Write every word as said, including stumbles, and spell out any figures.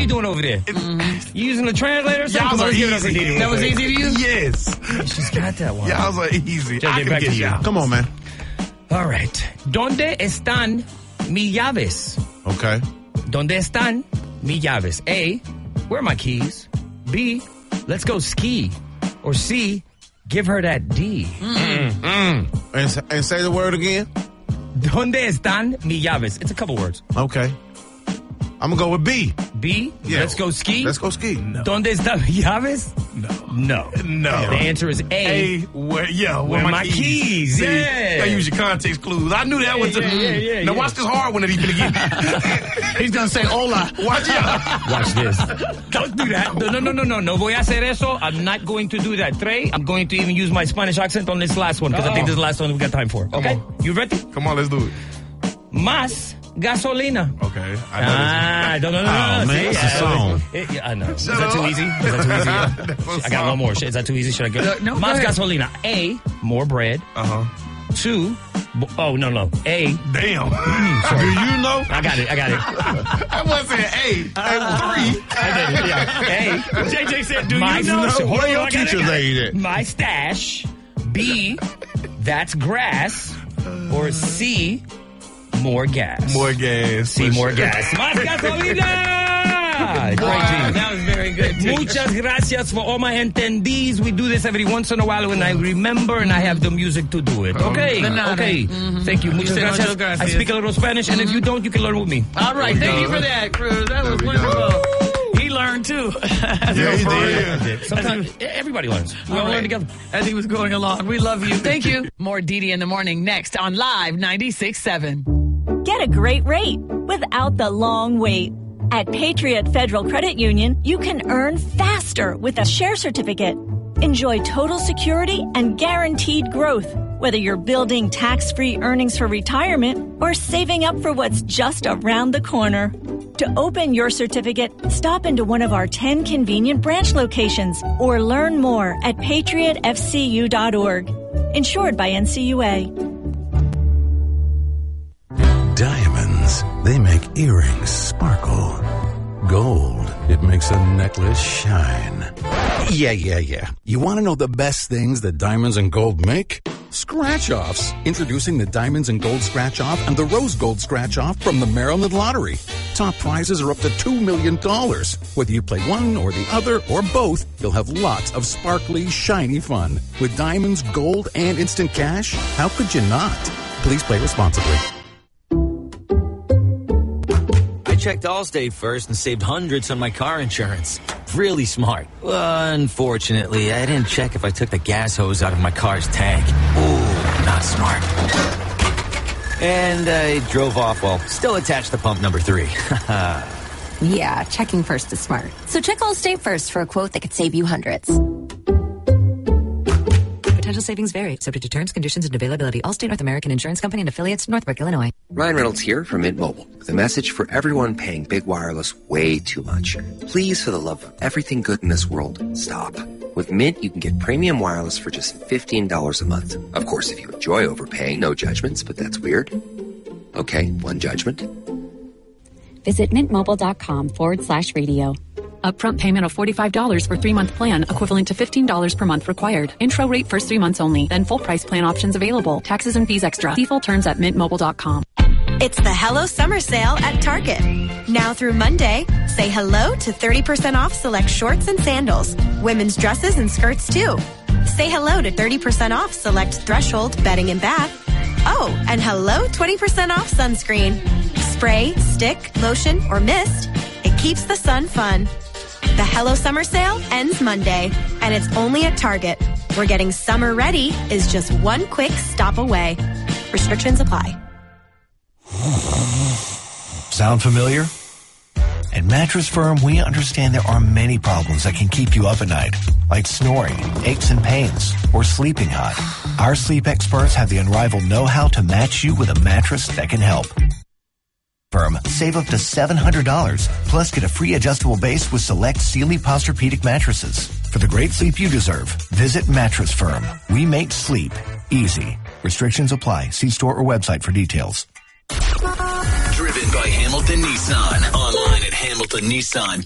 you doing over there? Mm-hmm. You using the translator or something? Y'all are easy. That was easy to you? Yes. She's got that one. Y'all are easy. Just I get can back get to you. y'all. Come on, man. All right. ¿Dónde están mis llaves? Okay. ¿Dónde están mis llaves? A, where are my keys? B, let's go ski. Or C, give her that D. Mm. Mm. And, and say the word again. ¿Dónde están mis llaves? It's a couple words. Okay. I'm going to go with B. B? Yeah. Let's go ski? Let's go ski. No. ¿Dónde están mis llaves? No. No. No. The answer is A. A, where, yeah, where, Where my, my keys. keys, See, yeah. gotta use your context clues. I knew that Yeah, was a... yeah, yeah, yeah, now yeah. watch this hard one that he's gonna get. He's going to say hola. Watch out. Watch this. Don't do that. No, no, no, no, no. No voy a hacer eso. I'm not going to do that. Trey, I'm going to even use my Spanish accent on this last one because I think this is the last one we got time for. Okay? You ready? Come on, let's do it. Más gasolina. Okay. I know Ah, no, no, no, no. Oh, no. man, See, it's a uh, song. it- yeah, I know. Is Shut that too up. easy? Is that too easy? Yeah. That's a I got song. one more. Is that too easy? Should I go? No, no, go Más ahead. gasolina. A, more bread. Uh-huh. Two, b- oh, no, no. A, Damn. Do you know? I got it, I got it. I was saying A. And three. I did it, yeah. A, J J said, do my, you know? hold Where on, your I got it, I teacher got it. lady at? My stash. B, that's grass. Or C, more gas. More gas. C, for more sure. gas. Más gasolina! Great Wow, team. that was very good, teacher. Muchas gracias for all my entendees. We do this every once in a while when I remember and I have the music to do it. Okay, De nada. okay. Thank you. Muchas say muchas gracias. gracias. I speak a little Spanish, and if you don't, you can learn with me. All right. Thank you for that, Cruz. That was we wonderful. He learned, too. Yeah, he For did. Sometimes everybody learns. We all All learn right. together. As he was going along. We love you. Thank you. More Didi in the morning next on Live ninety-six point seven. Get a great rate without the long wait. At Patriot Federal Credit Union, you can earn faster with a share certificate. Enjoy total security and guaranteed growth, whether you're building tax-free earnings for retirement or saving up for what's just around the corner. To open your certificate, stop into one of our ten convenient branch locations or learn more at patriot f c u dot org. Insured by N C U A. Diamonds, they make earrings sparkle. Gold, it makes a necklace shine. Yeah, yeah, yeah. You want to know the best things that diamonds and gold make? Scratch-offs. Introducing the Diamonds and Gold Scratch-Off and the Rose Gold Scratch-Off from the Maryland Lottery. Top prizes are up to two million dollars. Whether you play one or the other or both, you'll have lots of sparkly, shiny fun. With diamonds, gold, and instant cash, how could you not? Please play responsibly. I checked Allstate first and saved hundreds on my car insurance. Really smart. Unfortunately, I didn't check if I took the gas hose out of my car's tank. Ooh, not smart. And I drove off while still attached to pump number three. Yeah, checking first is smart. So check Allstate first for a quote that could save you hundreds. Potential savings vary, subject to terms, conditions, and availability. Allstate North American Insurance Company and affiliates, Northbrook, Illinois. Ryan Reynolds here from Mint Mobile with a message for everyone paying big wireless way too much. Please, for the love of everything good in this world, stop. With Mint, you can get premium wireless for just fifteen dollars a month. Of course, if you enjoy overpaying, no judgments, but that's weird. Okay, one judgment. Visit mintmobile.com forward slash radio. Upfront payment of forty-five dollars for three-month plan, equivalent to fifteen dollars per month required. Intro rate first three months only, then full price plan options available. Taxes and fees extra. See full terms at mint mobile dot com. It's the Hello Summer Sale at Target. Now through Monday, say hello to thirty percent off select shorts and sandals. Women's dresses and skirts too. Say hello to thirty percent off select Threshold bedding and bath. Oh, and hello twenty percent off sunscreen. Spray, stick, lotion, or mist. It keeps the sun fun. The Hello Summer Sale ends Monday, and it's only at Target, where getting summer ready is just one quick stop away. Restrictions apply. Sound familiar? At Mattress Firm, we understand there are many problems that can keep you up at night, like snoring, aches and pains, or sleeping hot. Our sleep experts have the unrivaled know-how to match you with a mattress that can help. Firm, save up to seven hundred dollars, plus get a free adjustable base with select Sealy Posturepedic mattresses. For the great sleep you deserve, visit Mattress Firm. We make sleep easy. Restrictions apply. See store or website for details. Driven by Hamilton Nissan. Online at hamilton nissan